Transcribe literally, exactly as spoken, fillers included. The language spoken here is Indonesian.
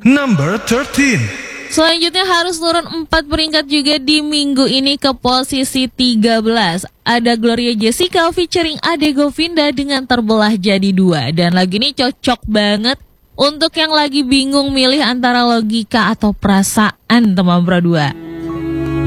number thirteen. Selanjutnya harus turun empat peringkat juga di minggu ini ke posisi tiga belas. Ada Gloria Jessica featuring Ade Govinda dengan Terbelah Jadi Dua. Dan lagu ini cocok banget untuk yang lagi bingung milih antara logika atau perasaan, teman berdua.